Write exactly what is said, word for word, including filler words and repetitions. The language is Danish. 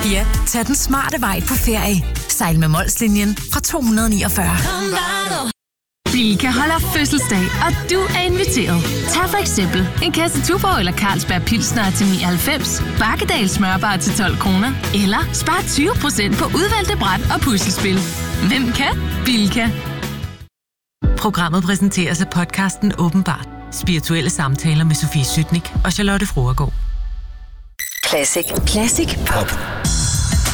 Ja, tag den smarte vej på ferie. Sejl med Molslinjen fra to hundrede niogfyrre. Bilka holder fødselsdag, og du er inviteret. Tag for eksempel en kasse Tuborg eller Carlsberg Pilsner til nioghalvfems, Bakkedal smørbar til tolv kroner, eller spar tyve procent på udvalgte bræt og puslespil. Hvem kan? Bilka. Programmet præsenteres af podcasten Åbenbart. Spirituelle samtaler med Sofie Sytnik og Charlotte Fruergaard. Classic. Classic Pop.